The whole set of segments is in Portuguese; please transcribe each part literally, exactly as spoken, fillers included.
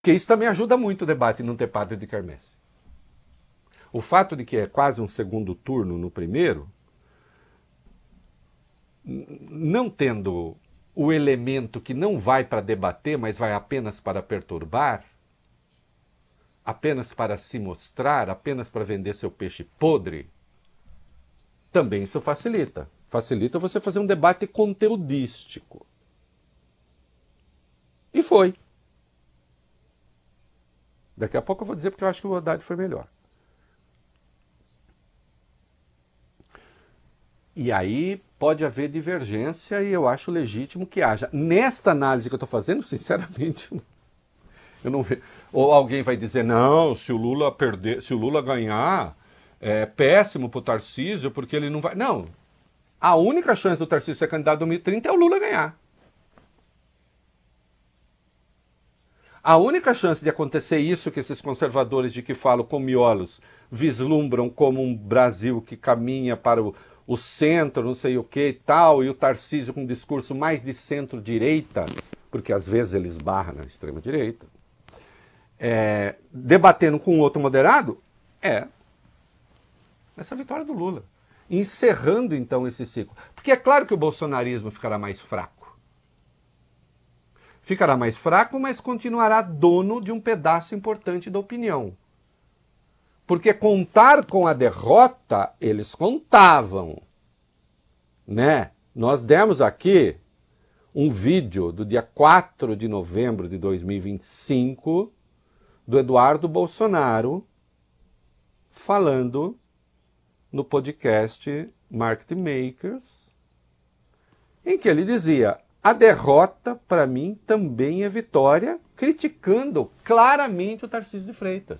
Que isso também ajuda muito o debate não ter padre de quermesse. O fato de que é quase um segundo turno no primeiro, não tendo o elemento que não vai para debater, mas vai apenas para perturbar, apenas para se mostrar, apenas para vender seu peixe podre, também isso facilita. Facilita você fazer um debate conteudístico. E foi. Daqui a pouco eu vou dizer porque eu acho que o Haddad foi melhor. E aí pode haver divergência e eu acho legítimo que haja. Nesta análise que eu estou fazendo, sinceramente, eu não vejo. Ou alguém vai dizer, não, se o Lula perder, se o Lula ganhar, é péssimo para o Tarcísio, porque ele não vai. Não. A única chance do Tarcísio ser candidato em dois mil e trinta é o Lula ganhar. A única chance de acontecer isso que esses conservadores de que falam com miolos vislumbram como um Brasil que caminha para o, o centro, não sei o que e tal, e o Tarcísio com um discurso mais de centro-direita, porque às vezes ele esbarra na extrema-direita, é, debatendo com outro moderado, é essa vitória do Lula. Encerrando então esse ciclo. Porque é claro que o bolsonarismo ficará mais fraco. Ficará mais fraco, mas continuará dono de um pedaço importante da opinião. Porque contar com a derrota, eles contavam. Né? Nós demos aqui um vídeo do dia quatro de novembro de dois mil e vinte e cinco do Eduardo Bolsonaro falando no podcast Market Makers, em que ele dizia: a derrota, para mim, também é vitória, criticando claramente o Tarcísio de Freitas.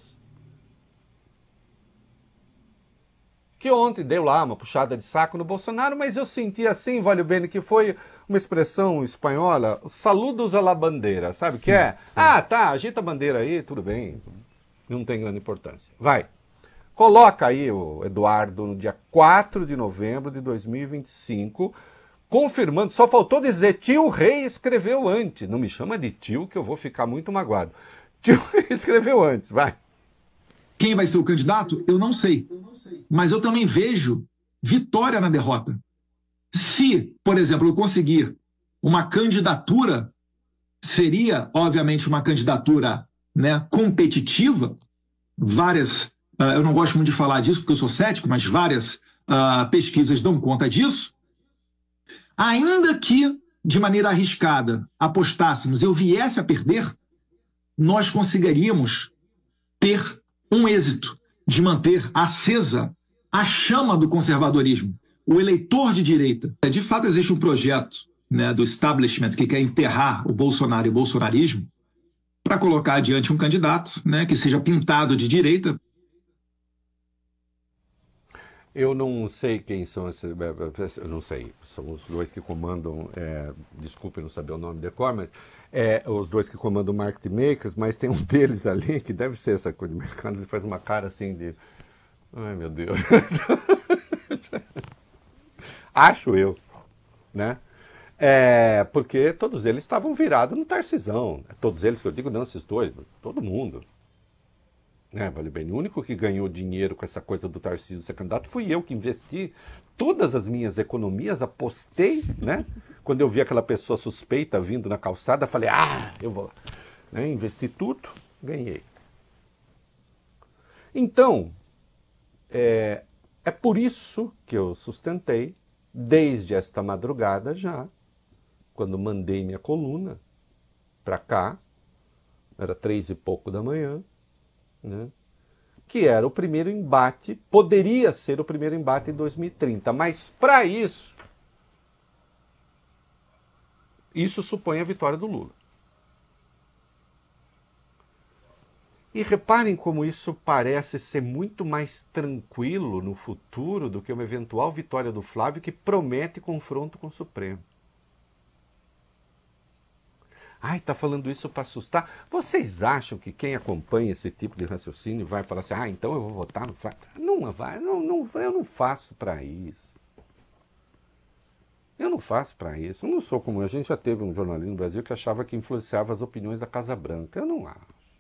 Que ontem deu lá uma puxada de saco no Bolsonaro, mas eu senti assim, vale o bem, que foi uma expressão espanhola, saludos à la bandeira, sabe o que é? Sim. Ah, tá, agita a bandeira aí, tudo bem, não tem grande importância. Vai, coloca aí o Eduardo no dia quatro de novembro de dois mil e vinte e cinco, confirmando, só faltou dizer, tio Rei escreveu antes. Não me chama de tio, que eu vou ficar muito magoado. Tio Rei escreveu antes, vai. Quem vai ser o candidato? Eu não sei. Mas eu também vejo vitória na derrota. Se, por exemplo, eu conseguir uma candidatura, seria, obviamente, uma candidatura, né, competitiva. Várias, uh, eu não gosto muito de falar disso porque eu sou cético, mas várias uh, pesquisas dão conta disso. Ainda que, de maneira arriscada, apostássemos, eu viesse a perder, nós conseguiríamos ter um êxito de manter acesa a chama do conservadorismo, o eleitor de direita. De fato, existe um projeto, né, do establishment que quer enterrar o Bolsonaro e o bolsonarismo para colocar adiante um candidato, né, que seja pintado de direita. Eu não sei quem são esses, eu não sei, são os dois que comandam, é, desculpe não saber o nome de cor, mas é, os dois que comandam o Market Makers, mas tem um deles ali que deve ser essa coisa de mercado, ele faz uma cara assim de, ai meu Deus, acho eu, né? É, porque todos eles estavam virados no Tarcisão, todos eles que eu digo, não, esses dois, todo mundo. É, vale bem. O único que ganhou dinheiro com essa coisa do Tarcísio ser candidato fui eu que investi todas as minhas economias, apostei, né? Quando eu vi aquela pessoa suspeita vindo na calçada, falei, ah, eu vou, né? Investi tudo, ganhei. Então, é, é por isso que eu sustentei, desde esta madrugada já, quando mandei minha coluna para cá, era três e pouco da manhã, né? Que era o primeiro embate, poderia ser o primeiro embate em dois mil e trinta, mas para isso, isso supõe a vitória do Lula. E reparem como isso parece ser muito mais tranquilo no futuro do que uma eventual vitória do Flávio, que promete confronto com o Supremo. Ai, tá falando isso para assustar. Vocês acham que quem acompanha esse tipo de raciocínio vai falar assim, ah, então eu vou votar no Flávio? Não, vai, não, não, eu não faço para isso. Eu não faço para isso. Eu não sou como... A gente já teve um jornalista no Brasil que achava que influenciava as opiniões da Casa Branca. Eu não acho.